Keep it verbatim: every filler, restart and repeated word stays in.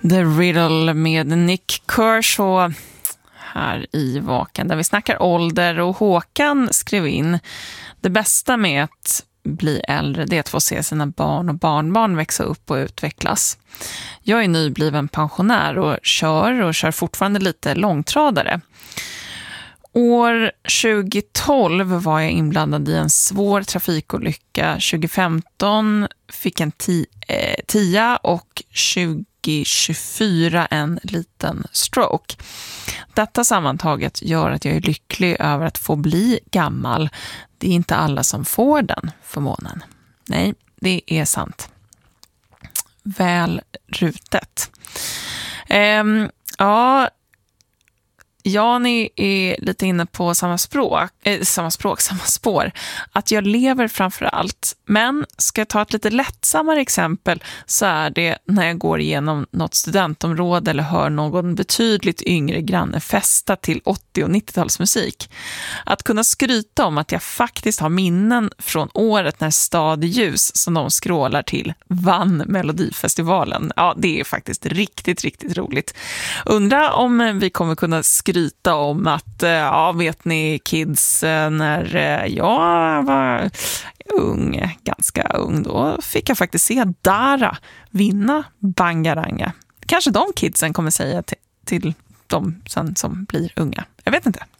The Riddle med Nick Kershaw här i Vaken, där vi snackar ålder, och Håkan skrev in: det bästa med att bli äldre, det är att få se sina barn och barnbarn växa upp och utvecklas. Jag är nybliven pensionär och kör och kör fortfarande lite långtradare. År tjugotolv var jag inblandad i en svår trafikolycka. tjugofemton fick en ti- eh, tia och tjugotjugofyra en liten stroke. Detta sammantaget gör att jag är lycklig över att få bli gammal. Det är inte alla som får den förmånen. Nej, det är sant. Väl rutet. Ehm, ja... Jan är lite inne på samma språk, eh, samma språk, samma spår. Att jag lever framför allt. Men ska jag ta ett lite lättsammare exempel, så är det när jag går igenom något studentområde eller hör någon betydligt yngre granne festa till åttio- och nittiotalsmusik. Att kunna skryta om att jag faktiskt har minnen från året när Stad i ljus, som de skrålar till, vann Melodifestivalen. Ja, det är faktiskt riktigt, riktigt roligt. Undrar om vi kommer kunna skryta skryta om att, ja, vet ni kids, när jag var ung, ganska ung, då fick jag faktiskt se Dara vinna Bangaranga. Kanske de kidsen kommer säga till, till de sen som blir unga. Jag vet inte.